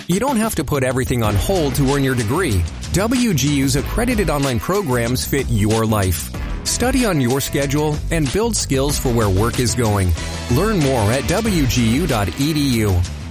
You don't have to put everything on hold to earn your degree. WGU's accredited online programs fit your life. Study on your schedule and build skills for where work is going. Learn more at WGU.edu.